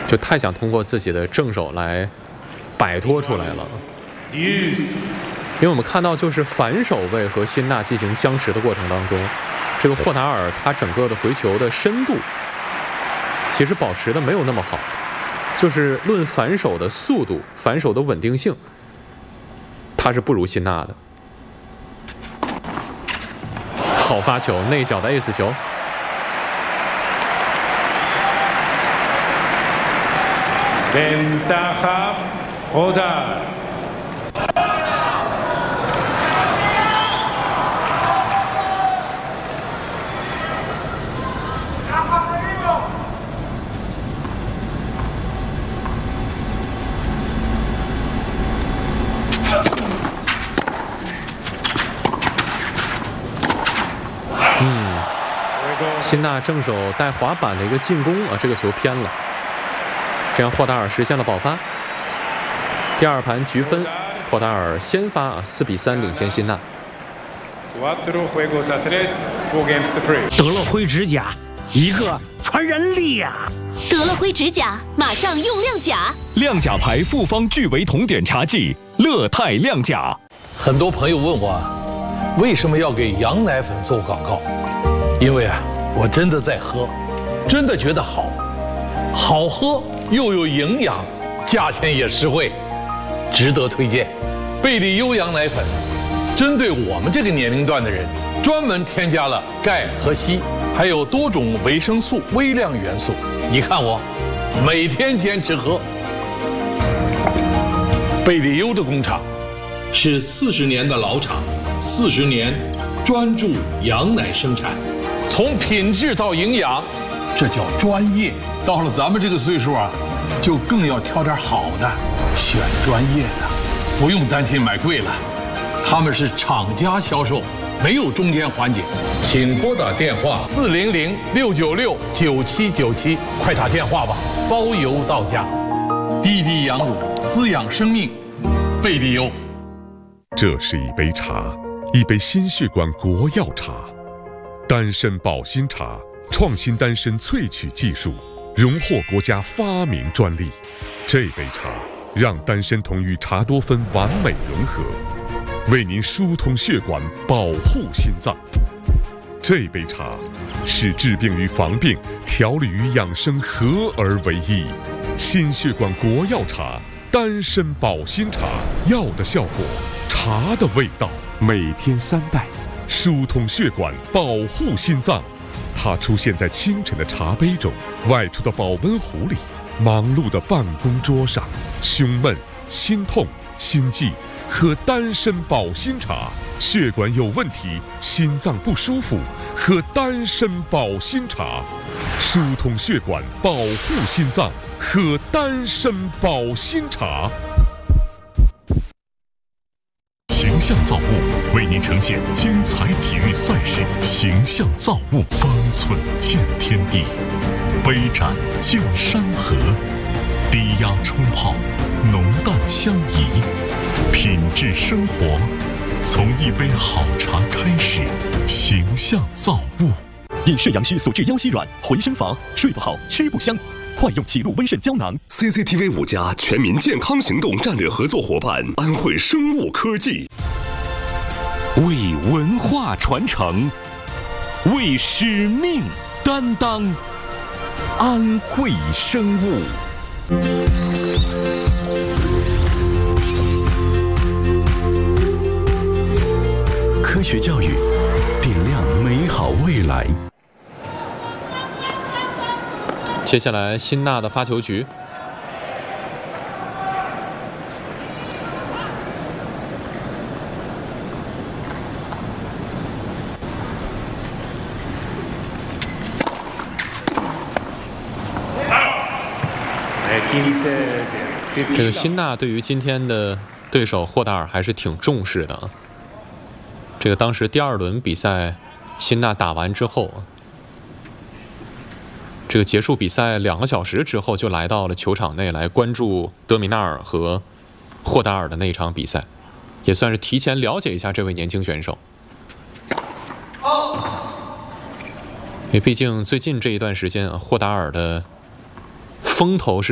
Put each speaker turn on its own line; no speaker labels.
就太想通过自己的正手来摆脱出来了。因为我们看到，就是反手位和辛纳进行相持的过程当中，这个霍达尔他整个的回球的深度其实保持的没有那么好，就是论反手的速度、反手的稳定性，他是不如辛纳的。好发球，内角的 ace 球。
Ventaja Hodar。
辛纳正手带滑板的一个进攻啊，这个球偏了，这样霍达尔实现了保发。第二盘局分，霍达尔先发啊，4-3领先辛纳。
得了灰指甲，一个传染力呀！
得了灰指甲，马上用亮甲。
亮甲牌复方聚维酮碘茶剂，乐泰亮甲。
很多朋友问我，为什么要给羊奶粉做广告？因为啊，我真的在喝，真的觉得好，好喝又有营养，价钱也实惠，值得推荐。贝里优羊奶粉，针对我们这个年龄段的人，专门添加了钙和硒，还有多种维生素、微量元素。你看我，每天坚持喝。贝里优的工厂是40年的老厂，40年专注羊奶生产。从品质到营养，这叫专业。到了咱们这个岁数啊，就更要挑点好的，选专业的，不用担心买贵了。他们是厂家销售，没有中间环节。请拨打电话400-696-9797，快打电话吧，包邮到家。滴滴羊乳，滋养生命，贝利优。
这是一杯茶，一杯心血管国药茶。丹参保心茶，创新丹参萃取技术，荣获国家发明专利。这杯茶让丹参酮与茶多酚完美融合，为您疏通血管，保护心脏。这杯茶是治病与防病、调理与养生合而为一。心血管国药茶，丹参保心茶，药的效果，茶的味道，每天3袋。疏通血管，保护心脏。它出现在清晨的茶杯中，外出的保温壶里，忙碌的办公桌上。胸闷、心痛、心悸，喝丹参保心茶；血管有问题，心脏不舒服，喝丹参保心茶。疏通血管，保护心脏，喝丹参保心茶。
形象造物为您呈现精彩体育赛事，形象造物，方寸见天地，杯盏见山河，低压冲泡，浓淡相宜，品质生活，从一杯好茶开始。形象造物，饮摄阳虚所致腰膝软、浑身乏、睡不好、吃不香，快用启路温肾胶囊。
CCTV 5家全民健康行动战略合作伙伴安徽生物科技，
为文化传承，为使命担当，安徽生物。科学教育，点亮美好未来。
接下来辛纳的发球局，这个辛纳对于今天的对手霍达尔还是挺重视的啊。这个当时第2轮比赛，辛纳打完之后，这个结束比赛2个小时之后，就来到了球场内来关注德米纳尔和霍达尔的那一场比赛，也算是提前了解一下这位年轻选手。因为毕竟最近这一段时间啊，霍达尔的风头是